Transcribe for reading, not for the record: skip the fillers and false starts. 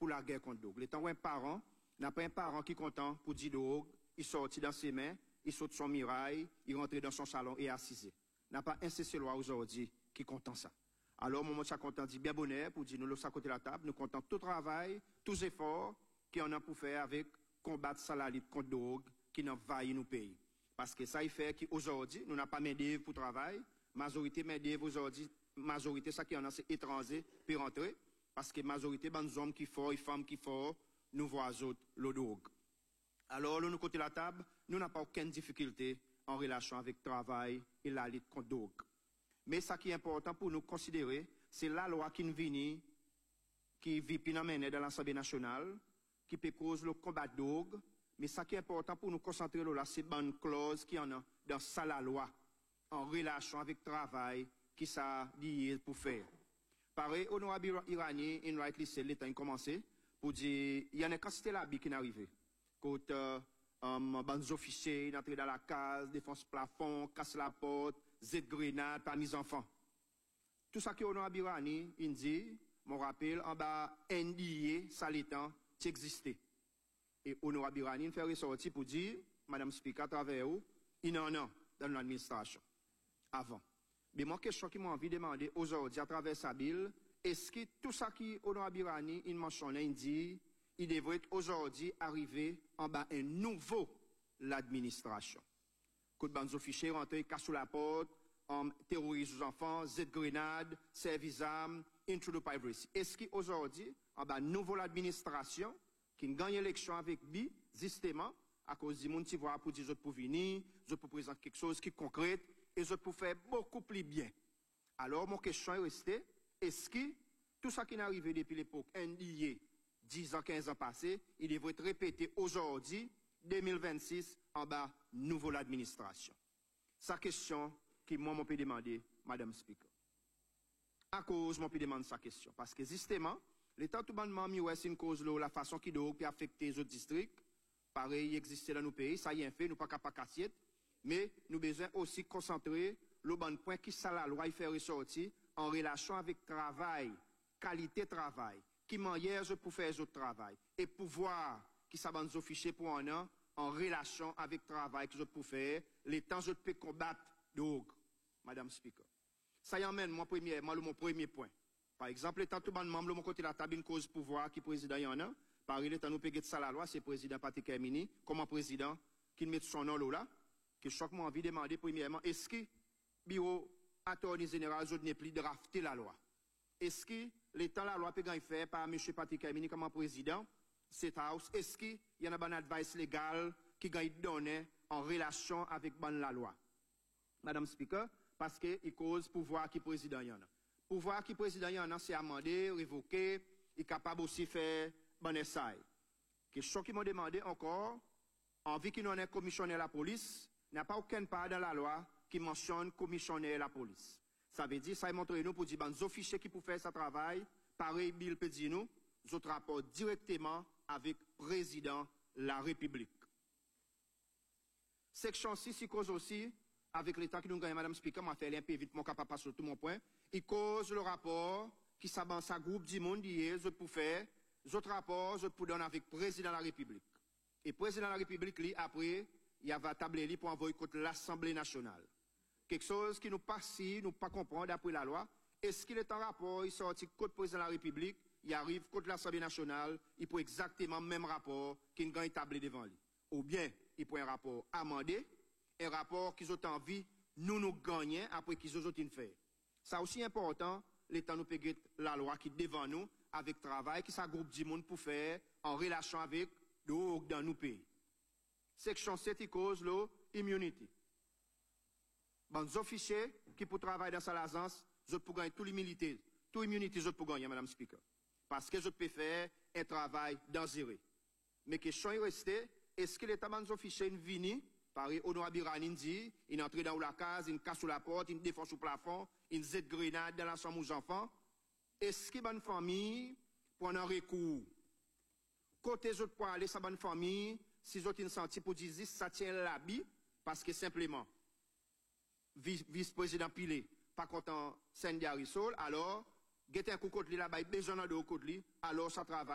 pour la guerre contre drogue. L'étant où un parent, n'a pas un parent qui est content pour dire drogue, il sortit dans ses mains, il saute son mirail, il rentre dans son salon et assisé. N'a pas un CC loi aujourd'hui qui est content ça. Alors, mon ça content dit bien bonheur pour dire nous, ça côté la table, nous comptons tout travail, tous efforts qui en a pour faire avec combattre ça la lutte contre drogue qui envahit nos pays. Parce que ça, il fait qu'aujourd'hui, nous n'avons pas main-d'œuvre pour travail. Majorité main-d'œuvre aujourd'hui, majorité, ça qui en a, c'est étranger, puis rentrer. Parce que majorité, ben, hommes qui font, et femmes qui font, nous voyons le drogue. Alors, nous, côté la table, nous n'avons pas aucune difficulté en relation avec le travail et la lutte contre drogue. Mais ça qui est important pour nous considérer, c'est la loi qui vient, qui vit dans l'Assemblée nationale, qui peut causer le combat de drogue. Mais ça qui est important pour nous concentrer là, c'est une clause qui en a dans ça la loi, en relation avec le travail, qui ça dit pour faire. Pareil, honorable iranien, in right lycée, l'État a commencé, pour dire, il y a une quantité de qui est arrivée. Quand, bandes officiers, entrer dans la case, défense plafond, casse la porte, Z-grenade, par mes enfants. Tout ça qui est honorable iranien, il dit, mon rappel, en bas, NDA, ça l'étant, qui existait. Et honorable iranien fait ressortir pour dire, Madame Speaker, à travers où, il en a dans l'administration. Avant. Mais moi, question qui m'a envie de demander aujourd'hui, à travers sa bill, est-ce que tout ça qui honorable iranien, il mentionne, il dit, il devrait aujourd'hui arriver en bas un nouveau l'administration. Coup de bandes officiers rentrent, casse sous la porte, terrorise aux enfants, Z-grenade, service armes, into the piracy. Est-ce qu'aujourd'hui, en bas nouveau l'administration, qui gagne l'élection avec lui, justement, à cause du monde qui voit pour dire autres pour venir, autres pour présenter quelque chose qui est concret, et autres pour faire beaucoup plus bien. Alors, mon question est restée, est-ce que tout ça qui est arrivé depuis l'époque NDA, 10 ans, 15 ans passés, il devrait être répété aujourd'hui, 2026, en bas, nouveau l'administration. Sa question qui, moi, m'en peut demander, Madame Speaker. À cause, m'en peut demander sa question. Parce que, justement, l'État tout bonnement mis c'est une cause là, la façon qui doit affecter les autres districts. Pareil, il existe dans nos pays, ça y est fait, nous pas capable cassiette. Mais nous besoin aussi concentrer le bon point qui ça la loi il fait ressortir en relation avec travail, qualité travail, qui manière pour faire les autres travail. Et pouvoir qui ça nous officier pour un an en relation avec travail que je peux faire, les temps je peux combattre drogue, Madame Speaker. Ça y emmène mon premier point. Par exemple, l'état tout le membre de mon côté de la table, une cause pouvoir qui président y en a. Par l'état nous payons ça la loi, c'est président Patrick Hermini, comme un président qui met son nom là, que chaque mois envie de demander premièrement, est-ce que bureau attorney général n'est plus drafté la loi? Est-ce que l'état la loi peut gagner faire par M. Patrick Hermini comme un président, cette house? Est-ce qu'il y en a un advice légal qui gagne donné en relation avec la loi? Madame Speaker, parce qu'il cause pouvoir qui président y en a. Pouvoir qui président y en a, c'est amender, révoquer, il est capable aussi de faire bon essai. Question qui m'ont demandé encore, envie qu'il en ait commissionnaire la police, n'a pas aucune part dans la loi qui mentionne commissionnaire la police. Ça veut dire, ça montre nous pour dire, les officiers qui pour faire ce travail, pareil, Bill peut dire nous, autres rapports directement avec le président de la République. Section 6, il cause aussi, avec l'État qui nous gagne, Madame Speaker, m'a fait un peu vite, mon capable passer sur tout mon point. Il cause le rapport qui s'abanse sa groupe du monde hier, pour faire, autres rapports, pour donner avec le président de la République. Et le président de la République, lui, après, il y avait tablé pour envoyer contre l'Assemblée nationale. Quelque chose qui nous passe, nous pas comprendre d'après la loi. Est-ce qu'il est en rapport, il sortit contre le président de la République, il arrive contre l'Assemblée nationale, il peut exactement le même rapport qu'il a établi devant lui. Ou bien, il peut un rapport amendé, un rapport qu'ils ont envie, nous gagnons après qu'ils ont fait. Ça aussi important, l'État nous peut la loi qui est devant nous, avec travail, qui s'agroupe du monde pour faire, en relation avec, dans nos pays. Section 7, il cause l'immunité. Bon, officiers qui pour travailler dans sa l'agence, je peux gagner tous les militaires, toute immunité, je peux gagner, Madame Speaker. Parce que je peux faire un travail dangereux. Mais question est restée, est-ce que l'État des officiers vient, par honorable Irani dit, il entre dans la case, il casse sous la porte, il défend sous le plafond, il jette grenade dans la chambre aux enfants? Est-ce que bonne famille prend un recours? Côté autres pour aller sa bonne famille, si autres une senti pour dire ça tient l'habit, parce que simplement, vice-président Pilé, pas content Sandy Harrison, alors, guetter un coup contre lui là-bas, besoin de coup contre lui, alors ça travaille.